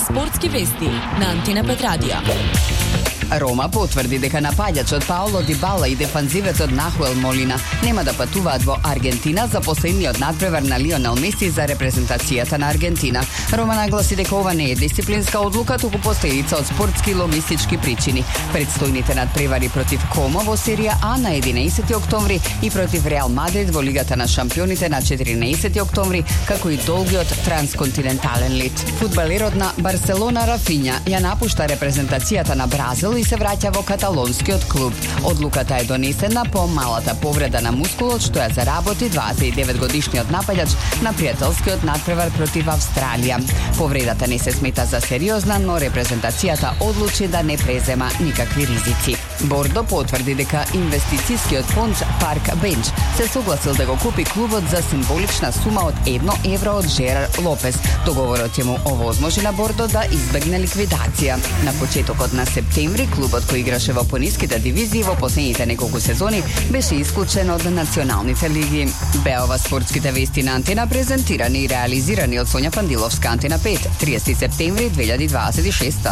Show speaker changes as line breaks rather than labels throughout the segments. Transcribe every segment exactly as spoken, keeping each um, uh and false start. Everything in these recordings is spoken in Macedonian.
Sportske vesti na Antena pet radija.
Рома потврди дека напаѓачот Пауло Дибала и дефанзивецот Нахуел Молина нема да патуваат во Аргентина за последниот надпревар на Лионел Меси за репрезентацијата на Аргентина. Рома нагласи дека ова не е дисциплинска одлука, туку последица од спортски и логистички причини. Предстојните надпревари против Комо во серија А на единаесети октомври и против Реал Мадрид во Лигата на шампионите на четиринаесети октомври, како и долгиот трансконтинентален лет. Фудбалерот на Барселона Рафиња ја напушта репрезентацијата на Бразил и се враќа во каталонскиот клуб. Одлуката е донесена по малата повреда на мускулот што ја заработи дваесет и девет годишниот напаѓач на пријателскиот надпревар против Австралија. Повредата не се смета за сериозна, но репрезентацијата одлучи да не презема никакви ризици. Бордо потврди дека инвестицијскиот фонд Парк Бенч се согласил да го купи клубот за символична сума од едно евро од Жерар Лопес. Договорот ќе му овозможи на Бордо да избегне ликвидација. На почетокот на септември клубот кој играше во пониските дивизии во последните неколку сезони беше исклучен од националните лиги. Беа ова спортските вести на Антена, презентирани и реализирани од Сонја Пандиловска. Антена пет, триесети септември две илјади дваесет и шеста.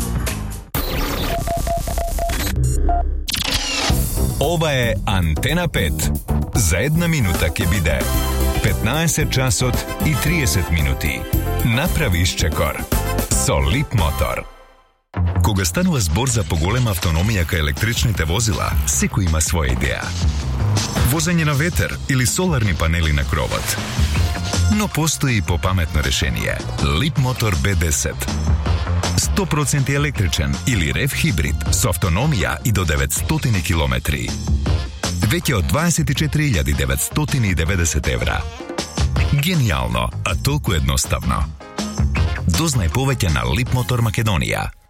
Ова е Антена пет. За една минута ќе биде петнаесет часот и триесет минути. Направи исчекор со Лип Мотор. Кога станува збор за поголема автономија кај електричните возила, секој има своја идеја. Возење на ветер или соларни панели на кровот. Но постои и попаметно решение. Лип Мотор Б десет. сто проценти електричен или рев хибрид со автономија и до деветстотини километри. Веќе од дваесет и четири илјади деветстотини и деветдесет евра. Гениално, а толку едноставно. Дознај повеќе на Лип Мотор Македонија.